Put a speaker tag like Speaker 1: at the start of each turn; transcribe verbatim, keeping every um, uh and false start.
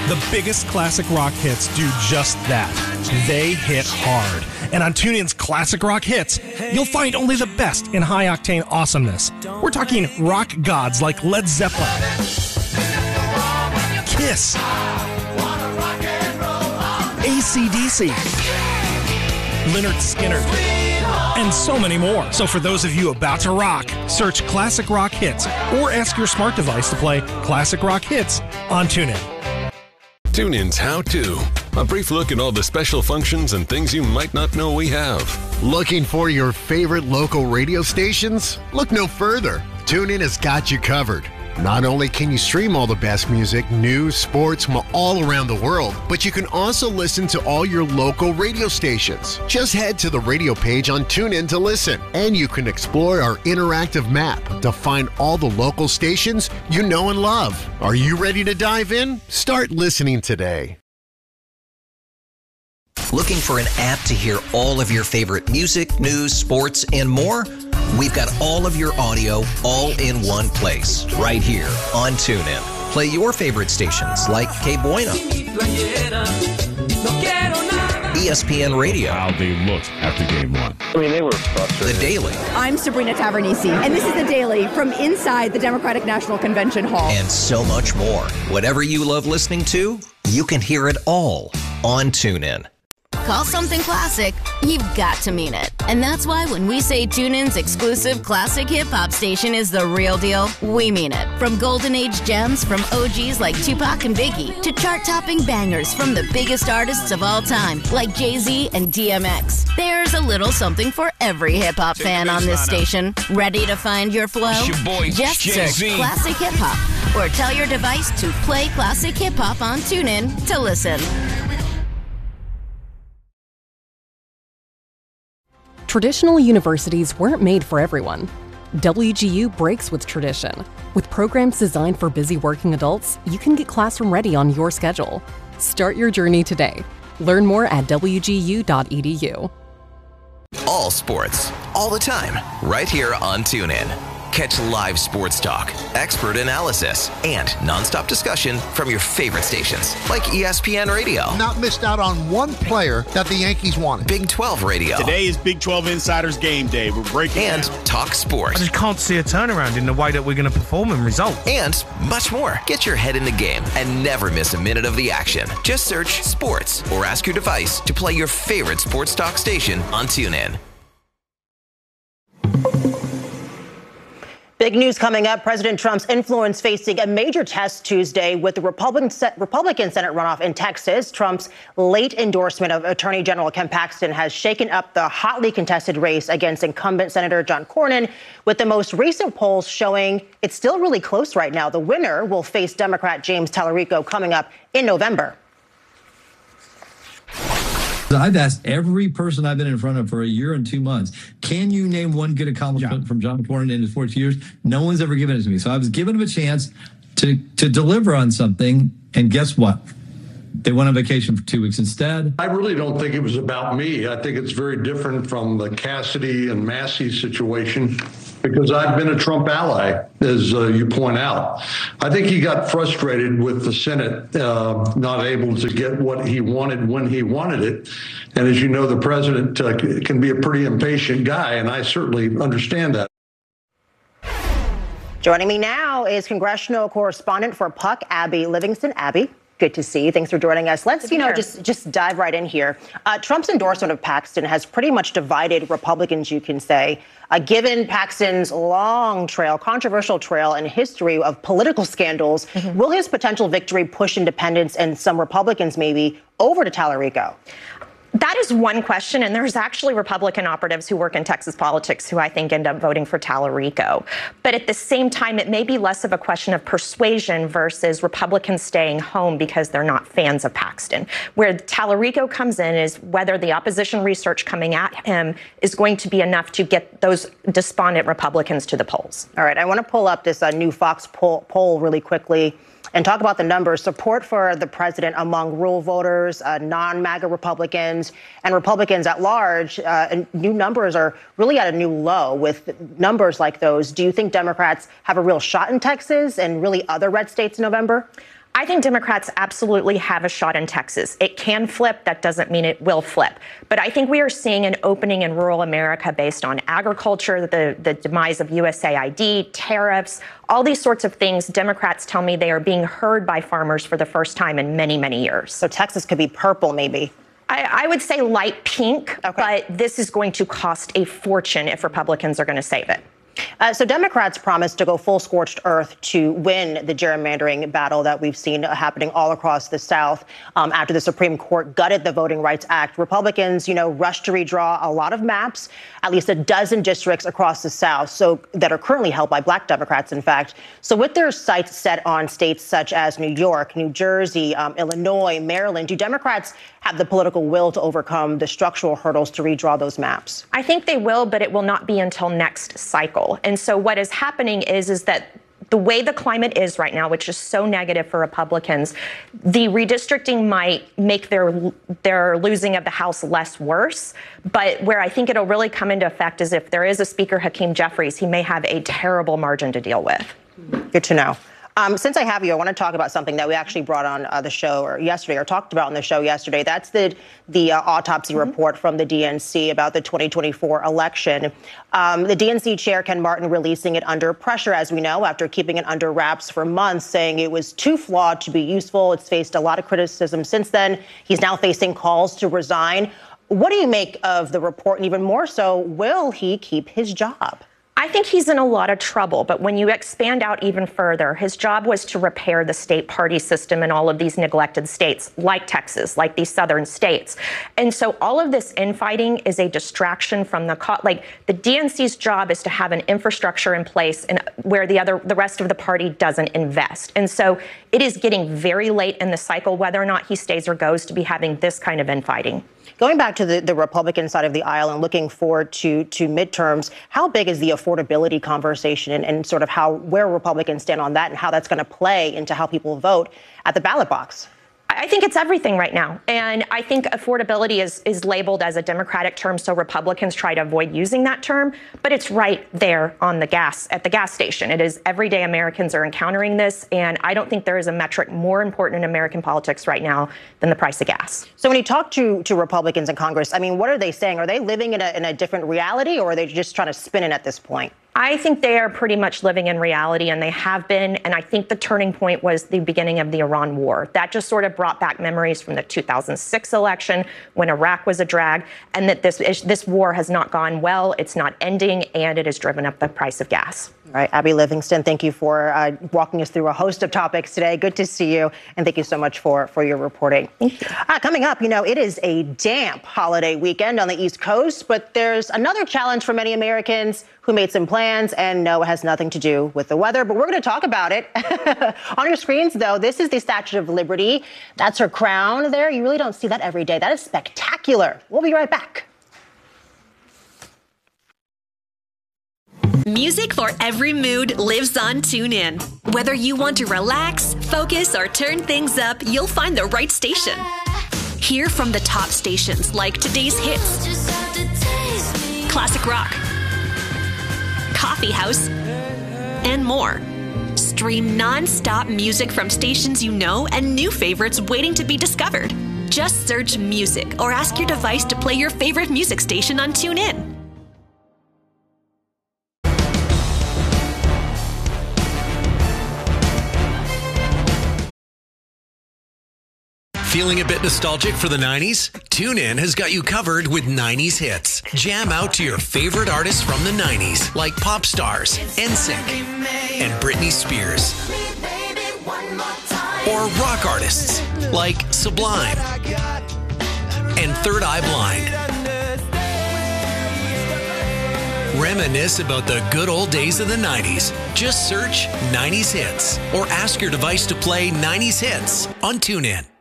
Speaker 1: The biggest classic rock hits do just that. They hit hard. And on TuneIn's Classic Rock Hits, you'll find only the best in high-octane awesomeness. We're talking rock gods like Led Zeppelin, Kiss, A C D C, Lynyrd Skynyrd, and so many more. So for those of you about to rock, search Classic Rock Hits or ask your smart device to play Classic Rock Hits on TuneIn.
Speaker 2: TuneIn's How To. A brief look at all the special functions and things you might not know we have.
Speaker 3: Looking for your favorite local radio stations? Look no further. TuneIn has got you covered. Not only can you stream all the best music, news, sports from all around the world, but you can also listen to all your local radio stations. Just head to the radio page on TuneIn to listen, and you can explore our interactive map to find all the local stations you know and love. Are you ready to dive in? Start listening today.
Speaker 4: Looking for an app to hear all of your favorite music, news, sports, and more? We've got all of your audio all in one place, right here on TuneIn. Play your favorite stations like K Bueno, E S P N Radio.
Speaker 5: How they looked after game one.
Speaker 6: I mean, they were frustrated.
Speaker 4: The Daily.
Speaker 7: I'm Sabrina Tavernisi, and this is The Daily from inside the Democratic National Convention Hall.
Speaker 4: And so much more. Whatever you love listening to, you can hear it all on TuneIn.
Speaker 8: Call something classic, you've got to mean it. And that's why when we say TuneIn's exclusive classic hip-hop station is the real deal, we mean it. From golden age gems from O Gs like Tupac and Biggie to chart-topping bangers from the biggest artists of all time like Jay-Z and D M X. There's a little something for every hip-hop fan on this station. Ready to find your flow?
Speaker 9: It's your boy,
Speaker 8: Just
Speaker 9: Jay-Z.
Speaker 8: search Classic Hip-Hop or tell your device to play Classic Hip-Hop on TuneIn to listen.
Speaker 10: Traditional universities weren't made for everyone. W G U breaks with tradition. With programs designed for busy working adults, you can get classroom ready on your schedule. Start your journey today. Learn more at w g u dot e d u.
Speaker 4: All sports, all the time, right here on TuneIn. Catch live sports talk, expert analysis, and nonstop discussion from your favorite stations like E S P N Radio.
Speaker 11: Not missed out on one player that the Yankees wanted.
Speaker 4: Big twelve Radio.
Speaker 5: Today is Big twelve Insiders Game Day. We're breaking
Speaker 4: And
Speaker 5: down.
Speaker 4: Talk Sports.
Speaker 12: I just can't see a turnaround in the way that we're going to perform and result.
Speaker 4: And much more. Get your head in the game and never miss a minute of the action. Just search sports or ask your device to play your favorite sports talk station on TuneIn.
Speaker 13: Big news coming up. President Trump's influence facing a major test Tuesday with the Republican, Republican Senate runoff in Texas. Trump's late endorsement of Attorney General Ken Paxton has shaken up the hotly contested race against incumbent Senator John Cornyn, with the most recent polls showing it's still really close right now. The winner will face Democrat James Tallarico coming up in November.
Speaker 14: I've asked every person I've been in front of for a year and two months, can you name one good accomplishment yeah. from John Cornyn in his forty years? No one's ever given it to me. So I was giving him a chance to, to deliver on something. And guess what? They went on vacation for two weeks instead.
Speaker 15: I really don't think it was about me. I think it's very different from the Cassidy and Massey situation, because I've been a Trump ally, as uh, you point out. I think he got frustrated with the Senate uh, not able to get what he wanted when he wanted it. And as you know, the president uh, can be a pretty impatient guy, and I certainly understand that.
Speaker 13: Joining me now is congressional correspondent for Puck, Abby Livingston. Abby, good to see you. Thanks for joining us. Let's, you know, just, just dive right in here. Uh, Trump's endorsement of Paxton has pretty much divided Republicans, you can say. Uh, given Paxton's long trail, controversial trail and history of political scandals, mm-hmm. will his potential victory push independents and some Republicans maybe over to Tallarico?
Speaker 16: That is one question, and there's actually Republican operatives who work in Texas politics who I think end up voting for Tallarico. But at the same time, it may be less of a question of persuasion versus Republicans staying home because they're not fans of Paxton. Where Tallarico comes in is whether the opposition research coming at him is going to be enough to get those despondent Republicans to the polls.
Speaker 13: All right, I want to pull up this uh, new Fox poll, poll really quickly and talk about the numbers. Support for the president among rural voters, uh, non-MAGA Republicans, and Republicans at large. Uh, and new numbers are really at a new low. With numbers like those, do you think Democrats have a real shot in Texas and really other red states in November?
Speaker 16: I think Democrats absolutely have a shot in Texas. It can flip. That doesn't mean it will flip. But I think we are seeing an opening in rural America based on agriculture, the, the demise of U S A I D, tariffs, all these sorts of things. Democrats tell me they are being heard by farmers for the first time in many, many years.
Speaker 13: So Texas could be purple, maybe.
Speaker 16: I, I would say light pink, okay. But this is going to cost a fortune if Republicans are going to save it.
Speaker 13: Uh, so Democrats promised to go full scorched earth to win the gerrymandering battle that we've seen happening all across the South um, after the Supreme Court gutted the Voting Rights Act. Republicans, you know, rushed to redraw a lot of maps, at least a dozen districts across the South, so that are currently held by black Democrats, in fact. So with their sights set on states such as New York, New Jersey, um, Illinois, Maryland, do Democrats have the political will to overcome the structural hurdles to redraw those maps?
Speaker 16: I think they will, but it will not be until next cycle. And so what is happening is, is that the way the climate is right now, which is so negative for Republicans, the redistricting might make their their losing of the House less worse. But where I think it'll really come into effect is if there is a Speaker, Hakeem Jeffries, he may have a terrible margin to deal with.
Speaker 13: Good to know. Um, since I have you, I want to talk about something that we actually brought on uh, the show or yesterday, or talked about on the show yesterday. That's the the uh, autopsy mm-hmm. report from the D N C about the twenty twenty-four election. Um, the D N C chair, Ken Martin, releasing it under pressure, as we know, after keeping it under wraps for months, saying it was too flawed to be useful. It's faced a lot of criticism since then. He's now facing calls to resign. What do you make of the report? And even more so, will he keep his job?
Speaker 16: I think he's in a lot of trouble, but when you expand out even further, his job was to repair the state party system in all of these neglected states, like Texas, like these southern states. And so all of this infighting is a distraction from the, co- like the D N C's job is to have an infrastructure in place and where the other, the rest of the party doesn't invest. And so it is getting very late in the cycle, whether or not he stays or goes, to be having this kind of infighting.
Speaker 13: Going back to the, the Republican side of the aisle and looking forward to, to midterms, how big is the affordability conversation and, and sort of how where Republicans stand on that and how that's going to play into how people vote at the ballot box?
Speaker 16: I think it's everything right now. And I think affordability is, is labeled as a Democratic term, so Republicans try to avoid using that term. But it's right there on the gas, at the gas station. It is everyday Americans are encountering this. And I don't think there is a metric more important in American politics right now than the price of gas.
Speaker 13: So when you talk to, to Republicans in Congress, I mean, what are they saying? Are they living in a, in a different reality, or are they just trying to spin it at this point?
Speaker 16: I think they are pretty much living in reality, and they have been. And I think the turning point was the beginning of the Iran war. That just sort of brought back memories from the two thousand six election when Iraq was a drag, and that this this war has not gone well. It's not ending, and it has driven up the price of gas.
Speaker 13: All right, Abby Livingston, thank you for uh, walking us through a host of topics today. Good to see you, and thank you so much for, for your reporting.
Speaker 16: Thank you.
Speaker 13: Uh, coming up, you know, it is a damp holiday weekend on the East Coast, but there's another challenge for many Americans who made some plans, and no, it has nothing to do with the weather, but we're going to talk about it. On your screens, though, this is the Statue of Liberty. That's her crown there. You really don't see that every day. That is spectacular. We'll be right back.
Speaker 6: Music for every mood lives on TuneIn. Whether you want to relax, focus, or turn things up, you'll find the right station. Hear from the top stations like today's hits, classic rock, coffee house, and more. Stream non-stop music from stations you know and new favorites waiting to be discovered. Just search music or ask your device to play your favorite music station on TuneIn.
Speaker 9: Feeling a bit nostalgic for the nineties? TuneIn has got you covered with nineties hits. Jam out to your favorite artists from the nineties, like Pop Stars, N Sync, and Britney Spears. Or rock artists, like Sublime and Third Eye Blind. Reminisce about the good old days of the nineties. Just search nineties hits or ask your device to play nineties hits on TuneIn.